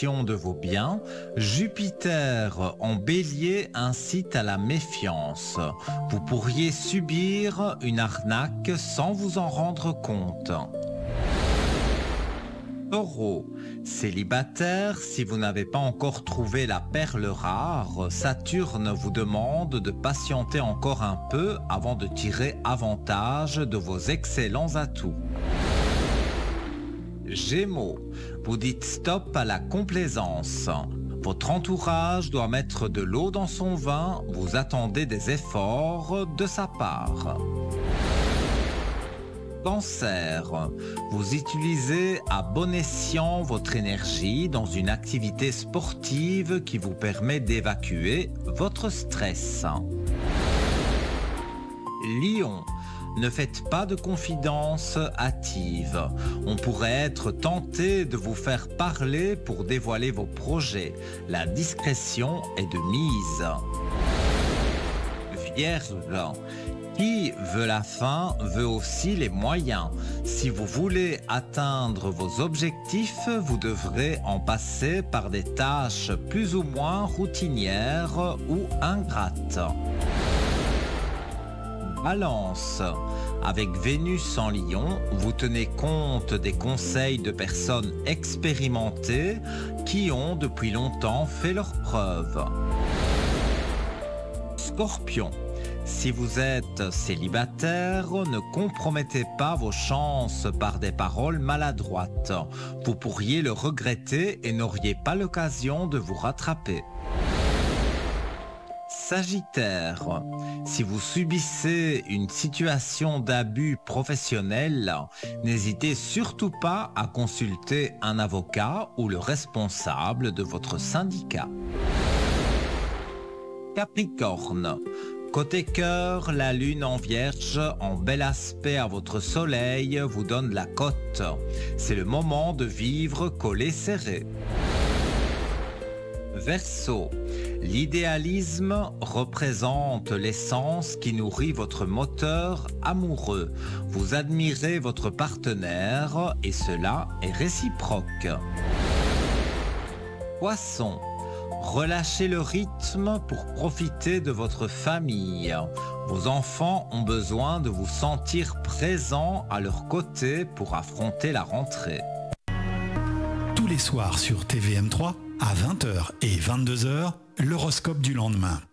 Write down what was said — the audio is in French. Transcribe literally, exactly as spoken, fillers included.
gestion de vos biens, Jupiter en bélier incite à la méfiance. Vous pourriez subir une arnaque sans vous en rendre compte. Taureau, célibataire, si vous n'avez pas encore trouvé la perle rare, Saturne vous demande de patienter encore un peu avant de tirer avantage de vos excellents atouts. Gémeaux, vous dites stop à la complaisance. Votre entourage doit mettre de l'eau dans son vin, vous attendez des efforts de sa part. Cancer, vous utilisez à bon escient votre énergie dans une activité sportive qui vous permet d'évacuer votre stress. Lion, ne faites pas de confidences hâtives. On pourrait être tenté de vous faire parler pour dévoiler vos projets. La discrétion est de mise. Vierge, qui veut la fin veut aussi les moyens. Si vous voulez atteindre vos objectifs, vous devrez en passer par des tâches plus ou moins routinières ou ingrates. Balance, avec Vénus en Lion, vous tenez compte des conseils de personnes expérimentées qui ont depuis longtemps fait leurs preuves. Scorpion, si vous êtes célibataire, ne compromettez pas vos chances par des paroles maladroites. Vous pourriez le regretter et n'auriez pas l'occasion de vous rattraper. Sagittaire, si vous subissez une situation d'abus professionnel, n'hésitez surtout pas à consulter un avocat ou le responsable de votre syndicat. Capricorne, côté cœur, la lune en vierge, en bel aspect à votre soleil, vous donne la cote. C'est le moment de vivre collé serré. Verseau, l'idéalisme représente l'essence qui nourrit votre moteur amoureux. Vous admirez votre partenaire et cela est réciproque. Poisson, relâchez le rythme pour profiter de votre famille. Vos enfants ont besoin de vous sentir présent à leur côté pour affronter la rentrée. Tous les soirs sur T V M trois, à vingt heures et vingt-deux heures, l'horoscope du lendemain.